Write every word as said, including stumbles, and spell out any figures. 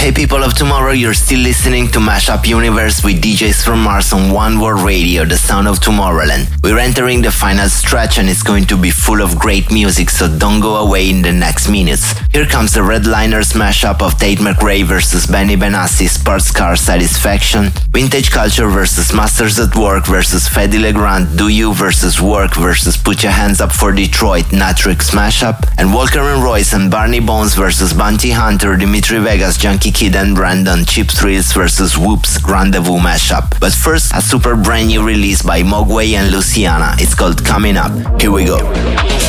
Hey people of tomorrow, you're still listening to Mashup Universe with D Js from Mars on One World Radio, the sound of Tomorrowland. We're entering the final stretch and it's going to be full of great music, so don't go away in the next minutes. Here comes the Redliners mashup of Tate McRae versus Benny Benassi, Sports Car Satisfaction, Vintage Culture versus Masters at Work versus Fedde Le Grand, Do You versus Work versus Put Your Hands Up for Detroit, Natrix mashup, and Walker and Royce and Barney Bones versus Bounty Hunter, Dimitri Vegas, Junkie Kid and Brandon, Cheap Thrills versus Whoops, Rendezvous mashup. But first, a super brand new release by Mogwai and Luciana. It's called Coming Up. Here we go.